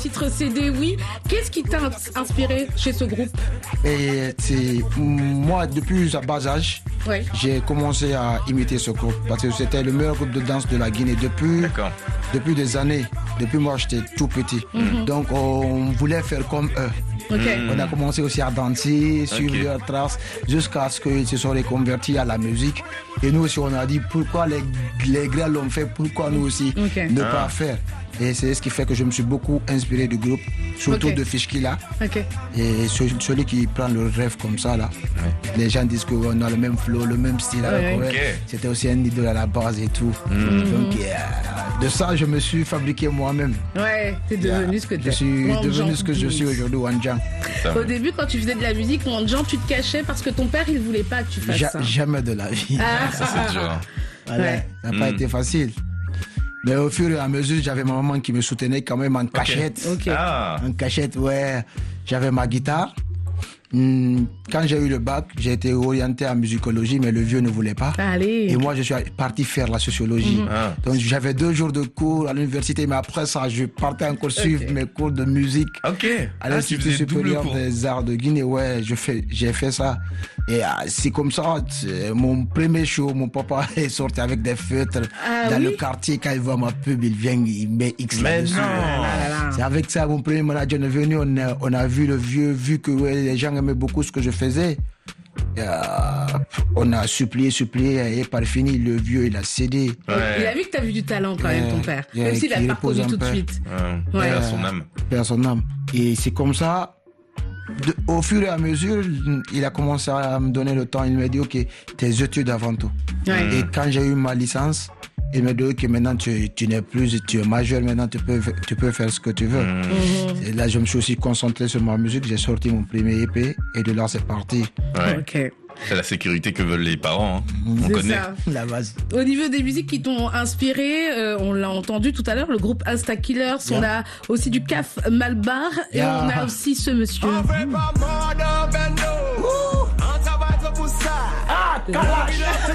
Titre CD, oui. Qu'est-ce qui t'a inspiré chez ce groupe? Et c'est moi, depuis un bas âge, j'ai commencé à imiter ce groupe parce que c'était le meilleur groupe de danse de la Guinée depuis des années. Depuis moi, j'étais tout petit. Donc, on voulait faire comme eux. On a commencé aussi à danser, suivre leurs traces, jusqu'à ce qu'ils se sont reconvertis à la musique. Et nous aussi, on a dit pourquoi les grands l'ont fait, pourquoi nous aussi ne pas faire. Et c'est ce qui fait que je me suis beaucoup inspiré du groupe, surtout de Fishkila. Et celui qui prend le rêve comme ça, là. Les gens disent qu'on a le même flow, le même style. C'était aussi un idole à la base et tout. Donc, de ça, je me suis fabriqué moi-même. T'es devenu ce que tu es. Je suis devenu ce que je suis aujourd'hui, Wandjan. Au début, quand tu faisais de la musique, Wandjan, tu te cachais parce que ton père, il voulait pas que tu fasses ça. Jamais de la vie. Ça, c'est dur. Ça n'a pas été facile. Mais au fur et à mesure, j'avais ma maman qui me soutenait quand même en cachette. En cachette, J'avais ma guitare. Quand j'ai eu le bac, j'ai été orienté en musicologie, mais le vieux ne voulait pas. Et moi, je suis parti faire la sociologie. Donc, j'avais 2 jours de cours à l'université, mais après ça, je partais encore suivre mes cours de musique à l'Institut supérieur des arts de Guinée. J'ai fait ça. Et c'est comme ça, mon premier show, mon papa est sorti avec des feutres dans le quartier. Quand il voit ma pub, il vient, il met X là-dessus. C'est avec ça, mon premier manager est venu, on a vu le vieux, vu que les gens aimaient beaucoup ce que je faisais. On a supplié, et par fini, le vieux, il a cédé. Il a vu que tu as vu du talent quand même, ton père. Même s'il n'a pas reconnu tout de suite. Père son âme. Et c'est comme ça. Au fur et à mesure, il a commencé à me donner le temps. Il m'a dit, OK, tes études avant tout. Et quand j'ai eu ma licence, il m'a dit que maintenant tu n'es plus, tu es majeur, maintenant tu peux faire ce que tu veux. Et là, je me suis aussi concentré sur ma musique. J'ai sorti mon premier EP et de là, c'est parti. C'est la sécurité que veulent les parents. On connaît la base. Au niveau des musiques qui t'ont inspiré, on l'a entendu tout à l'heure, le groupe Insta Killers, on a aussi du Caf Malbar et on a aussi ce monsieur. Kalash.